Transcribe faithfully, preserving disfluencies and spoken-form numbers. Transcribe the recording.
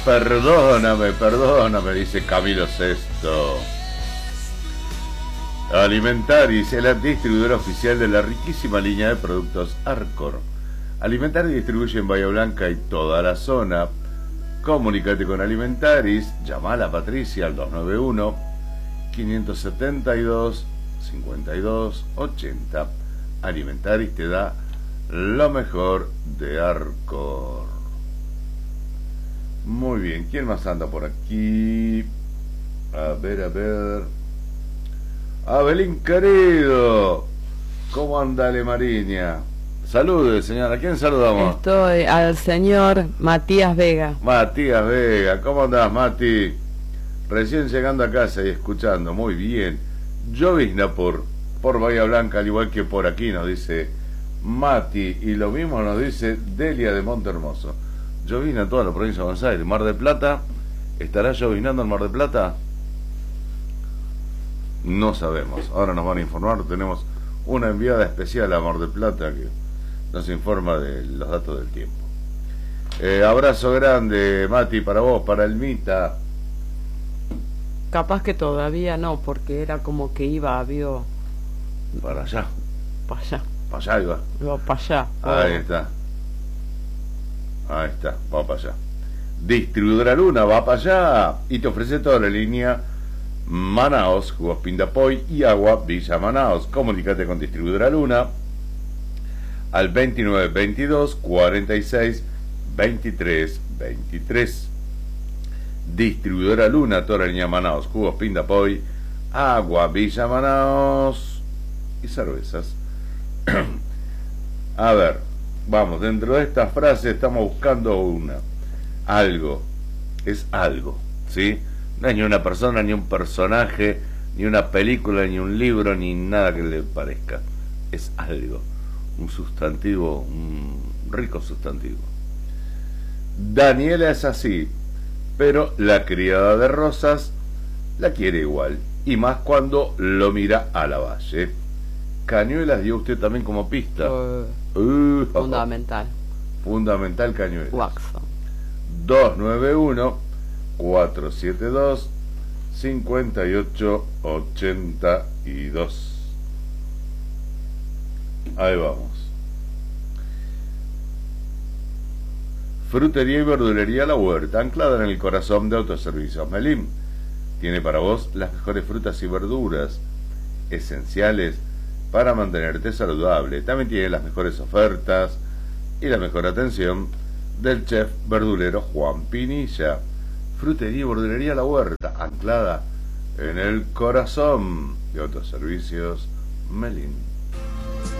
Perdóname, perdóname, dice Camilo Sesto. Alimentaris es la distribuidora oficial de la riquísima línea de productos Arcor. Alimentaris distribuye en Bahía Blanca y toda la zona. Comunícate con Alimentaris, llama a la Patricia al dos nueve uno, cinco siete dos, cinco dos ocho cero. Alimentaris te da lo mejor de Arcor. Muy bien, ¿quién más anda por aquí? A ver, a ver. Abelín querido, ¿cómo anda Alemariña? Salude, señora. ¿A quién saludamos? Estoy al señor Matías Vega. Matías Vega, ¿cómo andás, Mati? Recién llegando a casa y escuchando, muy bien. Llovizna por, por Bahía Blanca, al igual que por aquí, nos dice Mati, y lo mismo nos dice Delia de Monte Hermoso. Llovizna en toda la provincia de Buenos Aires. Mar del Plata, ¿estará lloviznando en Mar del Plata? No sabemos, ahora nos van a informar. Tenemos una enviada especial a Mar del Plata que nos informa de los datos del tiempo. Eh, abrazo grande, Mati, para vos, para el Mita. Capaz que todavía no, porque era como que iba, vio. Para allá. Para allá. Para allá iba. Iba para allá. Ahí oh. está. Ahí está, va para allá. Distribuidora Luna va para allá y te ofrece toda la línea Manaos, jugos Pindapoy y agua Villa Manaos. Comunícate con Distribuidora Luna al veintinueve veintidós cuarenta y seis veintitrés veintitrés. Distribuidora Luna, toda la línea Manaos, jugos Pindapoy, agua Villa Manaos y cervezas. A ver, vamos, dentro de esta frase estamos buscando una. Algo, es algo, ¿sí? No es ni una persona, ni un personaje, ni una película, ni un libro, ni nada que le parezca. Es algo, un sustantivo, un rico sustantivo. Daniela es así, pero la criada de Rosas la quiere igual, y más cuando lo mira a la Valle. Cañuelas dio usted también como pista. Uh, uh, fundamental. Fundamental Cañuelas. Waxon. dos nueve uno, cuatro siete dos, cinco ocho ocho dos. Ahí vamos. Frutería y verdulería La Huerta, anclada en el corazón de Autoservicios Melín. Tiene para vos las mejores frutas y verduras esenciales para mantenerte saludable. También tiene las mejores ofertas y la mejor atención del chef verdulero Juan Pinilla. Frutería y verdulería La Huerta, anclada en el corazón de Autoservicios Melín.